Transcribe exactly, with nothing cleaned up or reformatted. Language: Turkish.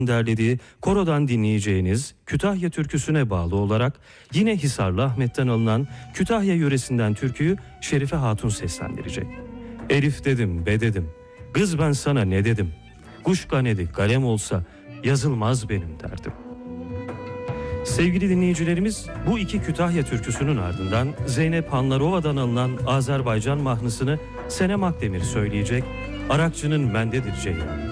derlediği Koro'dan dinleyeceğiniz Kütahya türküsüne bağlı olarak yine Hisarlı Ahmet'ten alınan Kütahya yöresinden türküyü Şerife Hatun seslendirecek. Elif dedim, be dedim, kız ben sana ne dedim, kuş kanedi kalem olsa yazılmaz benim derdim. Sevgili dinleyicilerimiz, bu iki Kütahya türküsünün ardından Zeynep Hanlarova'dan alınan Azerbaycan mahnısını Senem Akdemir söyleyecek. Arakçı'nın Mendedir Ceylan.